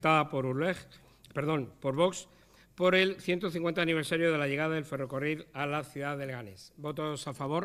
por Vox, por el 150 aniversario de la llegada del ferrocarril a la ciudad de Leganés. ¿Votos a favor?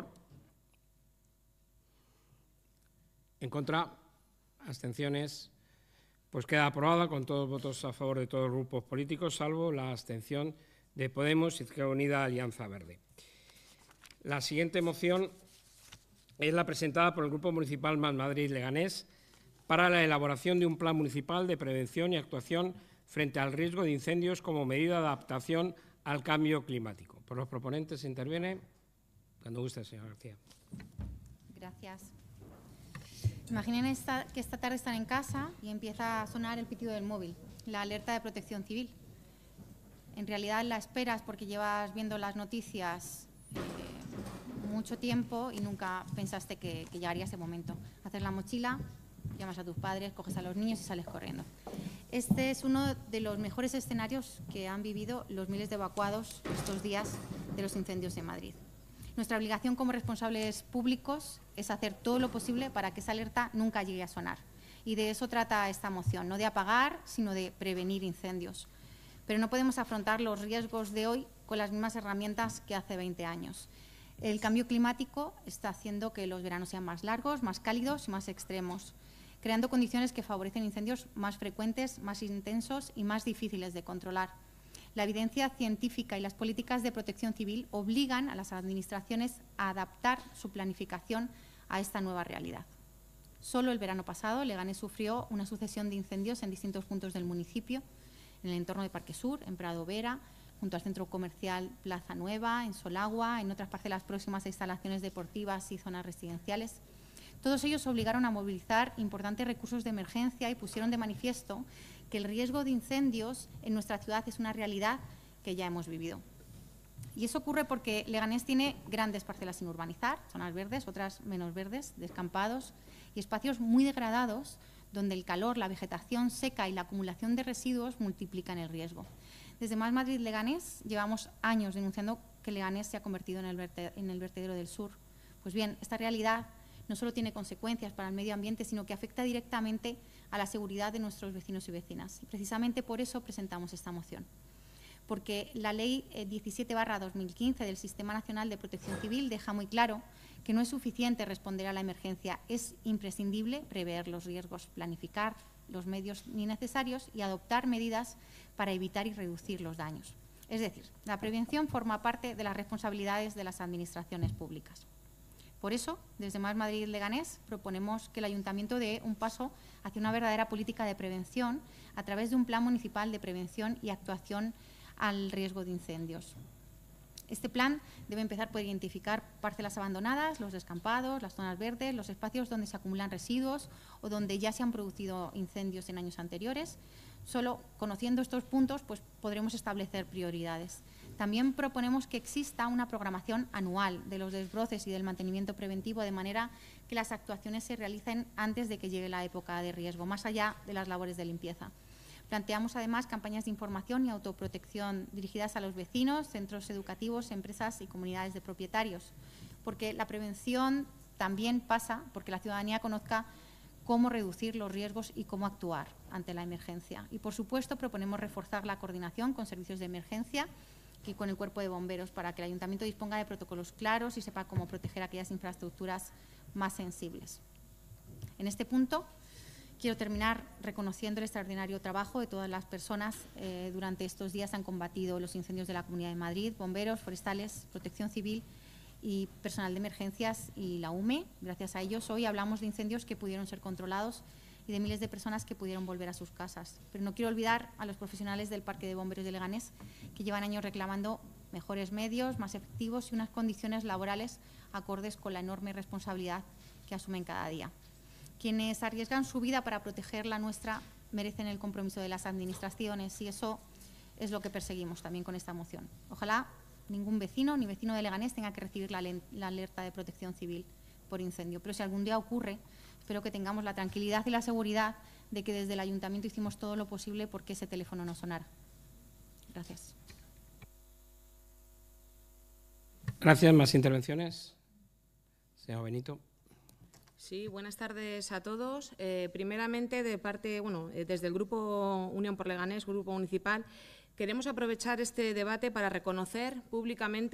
¿En contra? ¿Abstenciones? Pues queda aprobada con todos los votos a favor de todos los grupos políticos, salvo la abstención de Podemos, Izquierda Unida, Alianza Verde. La siguiente moción es la presentada por el Grupo Municipal Más Madrid Leganés para la elaboración de un plan municipal de prevención y actuación frente al riesgo de incendios como medida de adaptación al cambio climático. Por los proponentes interviene, cuando guste, señora García. Gracias. Imaginen que esta tarde están en casa y empieza a sonar el pitido del móvil, la alerta de protección civil. En realidad la esperas porque llevas viendo las noticias mucho tiempo y nunca pensaste que llegaría ese momento. Haces la mochila, llamas a tus padres, coges a los niños y sales corriendo. Este es uno de los mejores escenarios que han vivido los miles de evacuados estos días de los incendios de Madrid. Nuestra obligación como responsables públicos es hacer todo lo posible para que esa alerta nunca llegue a sonar. Y de eso trata esta moción, no de apagar, sino de prevenir incendios. Pero no podemos afrontar los riesgos de hoy con las mismas herramientas que hace 20 años. El cambio climático está haciendo que los veranos sean más largos, más cálidos y más extremos, creando condiciones que favorecen incendios más frecuentes, más intensos y más difíciles de controlar. La evidencia científica y las políticas de protección civil obligan a las administraciones a adaptar su planificación a esta nueva realidad. Solo el verano pasado, Leganés sufrió una sucesión de incendios en distintos puntos del municipio, en el entorno de Parque Sur, en Prado Vera, junto al centro comercial Plaza Nueva, en Solagua, en otras parcelas próximas a instalaciones deportivas y zonas residenciales. Todos ellos obligaron a movilizar importantes recursos de emergencia y pusieron de manifiesto que el riesgo de incendios en nuestra ciudad es una realidad que ya hemos vivido. Y eso ocurre porque Leganés tiene grandes parcelas sin urbanizar, zonas verdes, otras menos verdes, descampados y espacios muy degradados donde el calor, la vegetación seca y la acumulación de residuos multiplican el riesgo. Desde Más Madrid Leganés llevamos años denunciando que Leganés se ha convertido en el vertedero del sur. Pues bien, esta realidad no solo tiene consecuencias para el medio ambiente, sino que afecta directamente a la seguridad de nuestros vecinos y vecinas. Y precisamente por eso presentamos esta moción. Porque la Ley 17/2015 del Sistema Nacional de Protección Civil deja muy claro que no es suficiente responder a la emergencia, es imprescindible prever los riesgos, planificar los medios necesarios y adoptar medidas para evitar y reducir los daños. Es decir, la prevención forma parte de las responsabilidades de las administraciones públicas. Por eso, desde Más Madrid Leganés, proponemos que el Ayuntamiento dé un paso hacia una verdadera política de prevención a través de un plan municipal de prevención y actuación al riesgo de incendios. Este plan debe empezar por identificar parcelas abandonadas, los descampados, las zonas verdes, los espacios donde se acumulan residuos o donde ya se han producido incendios en años anteriores. Solo conociendo estos puntos pues, podremos establecer prioridades. También proponemos que exista una programación anual de los desbroces y del mantenimiento preventivo, de manera que las actuaciones se realicen antes de que llegue la época de riesgo, más allá de las labores de limpieza. Planteamos además campañas de información y autoprotección dirigidas a los vecinos, centros educativos, empresas y comunidades de propietarios, porque la prevención también pasa porque la ciudadanía conozca cómo reducir los riesgos y cómo actuar ante la emergencia. Y, por supuesto, proponemos reforzar la coordinación con servicios de emergencia y con el cuerpo de bomberos para que el Ayuntamiento disponga de protocolos claros y sepa cómo proteger aquellas infraestructuras más sensibles. En este punto, quiero terminar reconociendo el extraordinario trabajo de todas las personas durante estos días que han combatido los incendios de la Comunidad de Madrid, bomberos, forestales, protección civil y personal de emergencias y la UME. Gracias a ellos hoy hablamos de incendios que pudieron ser controlados y de miles de personas que pudieron volver a sus casas. Pero no quiero olvidar a los profesionales del Parque de Bomberos de Leganés, que llevan años reclamando mejores medios, más efectivos y unas condiciones laborales acordes con la enorme responsabilidad que asumen cada día. Quienes arriesgan su vida para proteger la nuestra merecen el compromiso de las administraciones y eso es lo que perseguimos también con esta moción. Ojalá ningún vecino ni vecino de Leganés tenga que recibir la alerta de protección civil por incendio. Pero si algún día ocurre, espero que tengamos la tranquilidad y la seguridad de que desde el Ayuntamiento hicimos todo lo posible porque ese teléfono no sonara. Gracias. Gracias. ¿Más intervenciones? Señor Benito. Sí, buenas tardes a todos. Primeramente, desde el Grupo Unión por Leganés, Grupo Municipal, queremos aprovechar este debate para reconocer públicamente